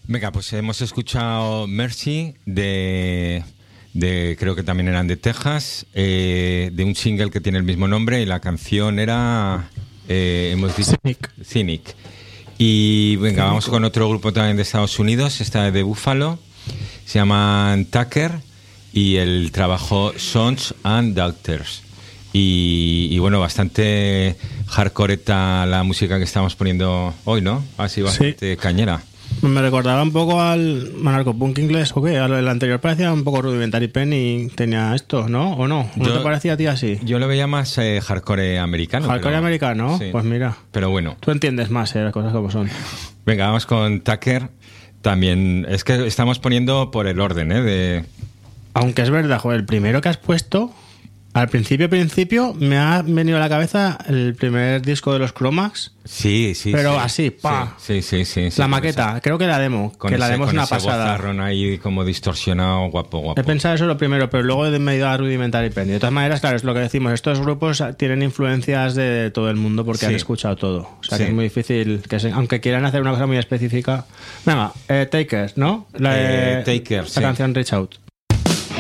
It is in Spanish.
Venga, pues hemos escuchado Mercy creo que también eran de Texas, de un single que tiene el mismo nombre, y la canción era hemos dicho Cynic. Y venga, vamos con otro grupo también de Estados Unidos, esta de Buffalo, se llaman Tucker, y el trabajo Sons and Daughters. Y bueno, bastante hardcoreta la música que estamos poniendo hoy, ¿no? Así bastante cañera. Me recordaba un poco al anarcopunk inglés, ¿o qué? El anterior parecía un poco Rudimentary Pen y tenía esto, ¿no? ¿O no? ¿No te parecía a ti así? Yo lo veía más hardcore americano. ¿Hardcore americano? Sí. Pues mira. Pero bueno. Tú entiendes más, las cosas como son. Venga, vamos con Tucker. También, es que estamos poniendo por el orden, de... Aunque es verdad, joder, el primero que has puesto... Al principio me ha venido a la cabeza el primer disco de los Chromax. Sí. Pero así, pa. Sí. La maqueta, creo que la demo. Que la demo es una pasada. Con ahí como distorsionado, guapo. He pensado eso lo primero, pero luego me he ido a Rudimentary Pen. De todas maneras, claro, es lo que decimos. Estos grupos tienen influencias de todo el mundo porque han escuchado todo. O sea que es muy difícil, aunque quieran hacer una cosa muy específica. Venga, Takers, ¿no? Takers, la canción Reach Out.